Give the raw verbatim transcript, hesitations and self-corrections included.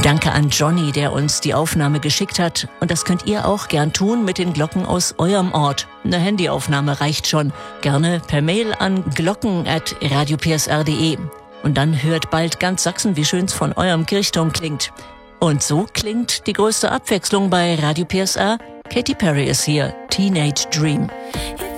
Danke an Johnny, der uns die Aufnahme geschickt hat. Und das könnt ihr auch gern tun mit den Glocken aus eurem Ort. Eine Handyaufnahme reicht schon. Gerne per Mail an glocken at radio p s r punkt d e. Und dann hört bald ganz Sachsen, wie schön's von eurem Kirchturm klingt. Und so klingt die größte Abwechslung bei Radio P S R. Katy Perry ist hier, Teenage Dream.